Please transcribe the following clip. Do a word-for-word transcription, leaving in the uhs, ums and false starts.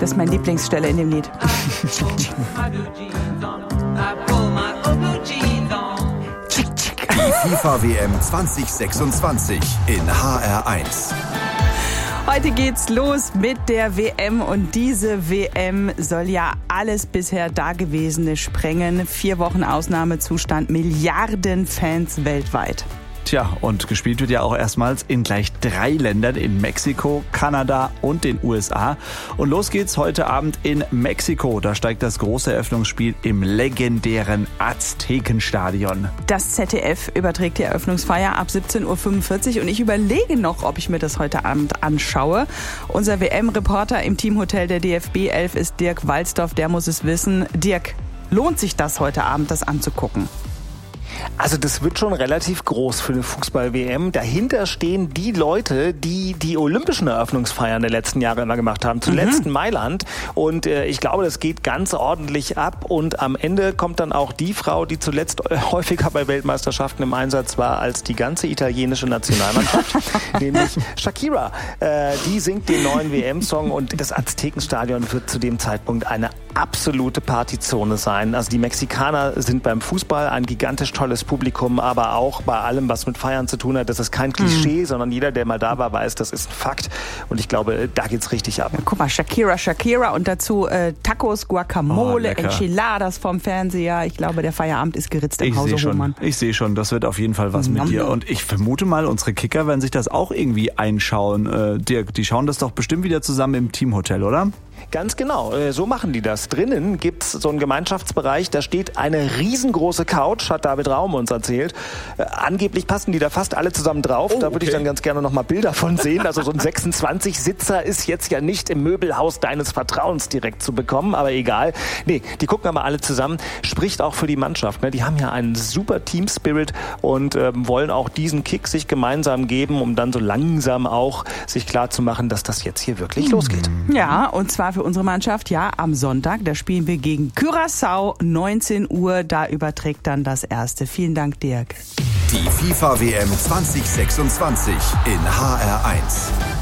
Das ist meine Lieblingsstelle in dem Lied. Die FIFA-W M zwanzig sechsundzwanzig in H R eins. Heute geht's los mit der W M und diese W M soll ja alles bisher Dagewesene sprengen. Vier Wochen Ausnahmezustand, Milliarden Fans weltweit. Tja, und gespielt wird ja auch erstmals in gleich drei Ländern, in Mexiko, Kanada und den U S A. Und los geht's heute Abend in Mexiko. Da steigt das große Eröffnungsspiel im legendären Aztekenstadion. Das Z D F überträgt die Eröffnungsfeier ab siebzehn Uhr fünfundvierzig und ich überlege noch, ob ich mir das heute Abend anschaue. Unser W M-Reporter im Teamhotel der D F B elf ist Dirk Walzdorf, der muss es wissen. Dirk, lohnt sich das heute Abend, das anzugucken? Also das wird schon relativ groß für eine Fußball-W M. Dahinter stehen die Leute, die die olympischen Eröffnungsfeiern der letzten Jahre immer gemacht haben. Zuletzt mhm. in Mailand. Und äh, ich glaube, das geht ganz ordentlich ab. Und am Ende kommt dann auch die Frau, die zuletzt häufiger bei Weltmeisterschaften im Einsatz war als die ganze italienische Nationalmannschaft, nämlich Shakira. Äh, die singt den neuen W M-Song und das Aztekenstadion wird zu dem Zeitpunkt eine absolute Partyzone sein. Also die Mexikaner sind beim Fußball ein gigantisch tolles Publikum, aber auch bei allem, was mit Feiern zu tun hat. Das ist kein Klischee, mhm. sondern jeder, der mal da war, weiß, das ist ein Fakt. Und ich glaube, da geht's richtig ab. Ja, guck mal, Shakira, Shakira und dazu äh, Tacos, Guacamole, oh, Enchiladas vom Fernseher. Ich glaube, der Feierabend ist geritzt im ich Hause Hohmann. Ich sehe schon, das wird auf jeden Fall was mit dir. Und ich vermute mal, unsere Kicker werden sich das auch irgendwie einschauen. Äh, Dirk, die schauen das doch bestimmt wieder zusammen im Teamhotel, oder? Ganz genau, so machen die das. Drinnen gibt's so einen Gemeinschaftsbereich, da steht eine riesengroße Couch, hat David Raum uns erzählt. Äh, angeblich passen die da fast alle zusammen drauf. Oh, da würde okay. ich dann ganz gerne noch mal Bilder von sehen. Also so ein sechsundzwanzig-Sitzer ist jetzt ja nicht im Möbelhaus deines Vertrauens direkt zu bekommen, aber egal. Nee, die gucken aber alle zusammen. Spricht auch für die Mannschaft. Ne? Die haben ja einen super Team-Spirit und ähm, wollen auch diesen Kick sich gemeinsam geben, um dann so langsam auch sich klar zu machen, dass das jetzt hier wirklich mhm. losgeht. Ja, und zwar für unsere Mannschaft, ja, am Sonntag, da spielen wir gegen Curaçao, neunzehn Uhr, da überträgt dann das Erste. Vielen Dank, Dirk. Die FIFA-W M zwanzig sechsundzwanzig in H R eins.